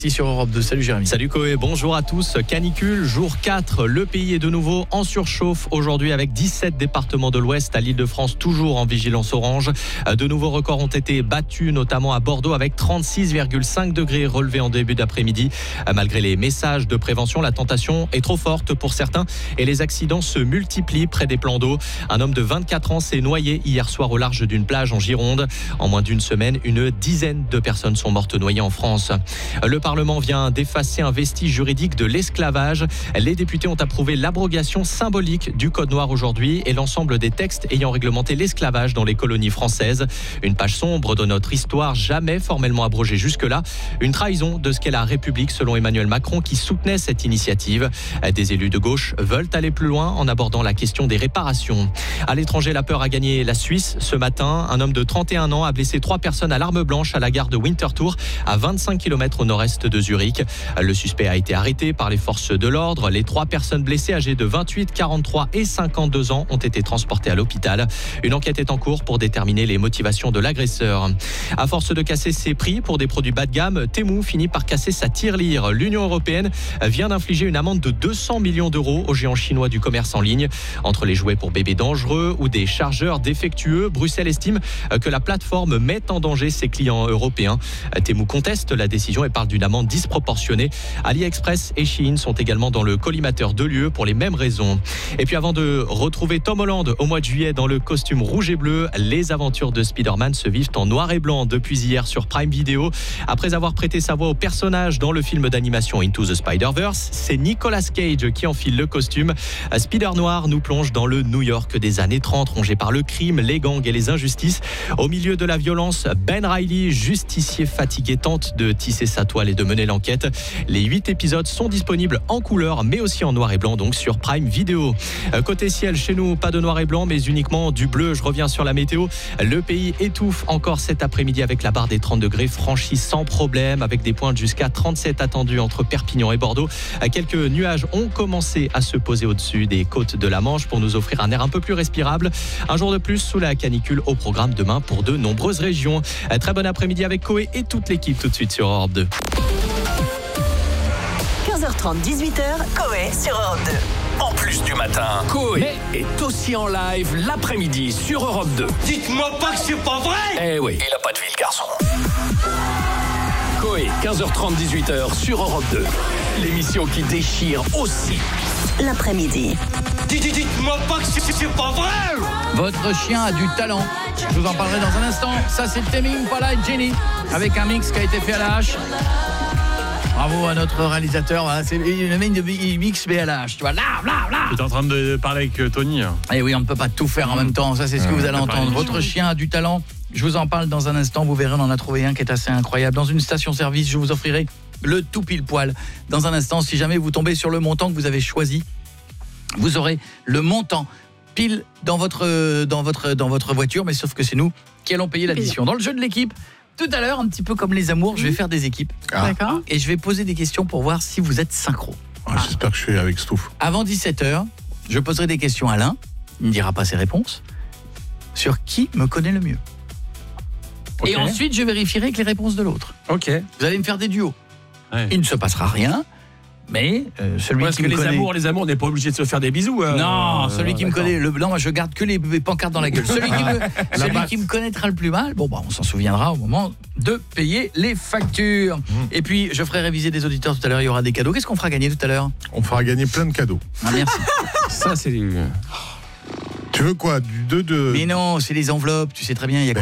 Sur Europe 2, salut Jérémy. Salut Koé, bonjour à tous. Canicule, jour 4, le pays est de nouveau en surchauffe aujourd'hui avec 17 départements de l'Ouest à l'Île-de-France toujours en vigilance orange. De nouveaux records ont été battus, notamment à Bordeaux avec 36,5 degrés relevés en début d'après-midi. Malgré les messages de prévention, la tentation est trop forte pour certains et les accidents se multiplient près des plans d'eau. Un homme de 24 ans s'est noyé hier soir au large d'une plage en Gironde. En moins d'une semaine, une dizaine de personnes sont mortes noyées en France. Le Parlement vient d'effacer un vestige juridique de l'esclavage. Les députés ont approuvé l'abrogation symbolique du Code noir aujourd'hui et l'ensemble des textes ayant réglementé l'esclavage dans les colonies françaises. Une page sombre de notre histoire, jamais formellement abrogée jusque-là. Une trahison de ce qu'est la République selon Emmanuel Macron qui soutenait cette initiative. Des élus de gauche veulent aller plus loin en abordant la question des réparations. À l'étranger, la peur a gagné la Suisse. Ce matin, un homme de 31 ans a blessé 3 personnes à l'arme blanche à la gare de Winterthur, à 25 km au nord-est de Zurich. Le suspect a été arrêté par les forces de l'ordre. Les 3 personnes blessées âgées de 28, 43 et 52 ans ont été transportées à l'hôpital. Une enquête est en cours pour déterminer les motivations de l'agresseur. À force de casser ses prix pour des produits bas de gamme, Temu finit par casser sa tirelire. L'Union européenne vient d'infliger une amende de 200 millions d'euros au géant chinois du commerce en ligne. Entre les jouets pour bébés dangereux ou des chargeurs défectueux, Bruxelles estime que la plateforme met en danger ses clients européens. Temu conteste la décision et parle d'une amende disproportionnée. AliExpress et Shein sont également dans le collimateur de l'UE pour les mêmes raisons. Et puis avant de retrouver Tom Holland au mois de juillet dans le costume rouge et bleu, les aventures de Spider-Man se vivent en noir et blanc depuis hier sur Prime Video. Après avoir prêté sa voix au personnage dans le film d'animation Into the Spider-Verse, c'est Nicolas Cage qui enfile le costume. Spider Noir nous plonge dans le New York des années 30, rongé par le crime, les gangs et les injustices. Au milieu de la violence, Ben Reilly, justicier fatigué, tente de tisser sa toile et de mener l'enquête. Les 8 épisodes sont disponibles en couleur mais aussi en noir et blanc, donc sur Prime Video. Côté ciel, chez nous, pas de noir et blanc mais uniquement du bleu. Je reviens sur la météo. Le pays étouffe encore cet après-midi avec la barre des 30 degrés franchie sans problème, avec des pointes jusqu'à 37 attendus entre Perpignan et Bordeaux. Quelques nuages ont commencé à se poser au-dessus des côtes de la Manche pour nous offrir un air un peu plus respirable. Un jour de plus sous la canicule au programme demain pour de nombreuses régions. Très bon après-midi avec Koé et toute l'équipe tout de suite sur Europe 2. 15h30, 18h, Koé sur Europe 2. En plus du matin, Koé est aussi en live l'après-midi sur Europe 2. Dites-moi pas que c'est pas vrai! Eh oui, il a pas de vie le garçon. Koé, 15h30, 18h sur Europe 2. L'émission qui déchire aussi l'après-midi. Dites-moi pas que c'est pas vrai! Votre chien a du talent. Je vous en parlerai dans un instant. Ça, c'est Tame Impala et Jenny, avec un mix qui a été fait à la hache. Bravo à notre réalisateur. Voilà, c'est le mec de mix à la hache. Tu vois, là. Tu es en train de parler avec Tony. Et oui, on ne peut pas tout faire en même temps. Ça, c'est ce que vous allez entendre. Votre chien a du talent. Je vous en parle dans un instant. Vous verrez, on en a trouvé un qui est assez incroyable. Dans une station-service, je vous offrirai le tout pile poil. Dans un instant, si jamais vous tombez sur le montant que vous avez choisi, vous aurez le montant pile dans votre voiture, mais sauf que c'est nous qui allons payer l'addition. Dans le jeu de l'équipe, tout à l'heure, un petit peu comme les amours, je vais faire des équipes. D'accord. Et je vais poser des questions pour voir si vous êtes synchro. J'espère que je suis avec Stouff. Avant 17h, je poserai des questions à l'un, il ne dira pas ses réponses, sur qui me connaît le mieux. Okay. Et ensuite, je vérifierai avec les réponses de l'autre. Ok. Vous allez me faire des duos. Ouais. Il ne se passera rien, mais celui qui me connaît... les amours, on n'est pas obligé de se faire des bisous. Non, celui qui me connaît... Non, moi je garde que les pancartes dans la gueule. Celui qui me connaîtra le plus mal, on s'en souviendra au moment de payer les factures. Et puis, je ferai réviser des auditeurs tout à l'heure, il y aura des cadeaux. Qu'est-ce qu'on fera gagner tout à l'heure ? On fera gagner plein de cadeaux. Ah, merci. Ça, c'est... Tu veux quoi ? Du 2 de... Mais non, c'est les enveloppes, tu sais très bien, il y a combien ?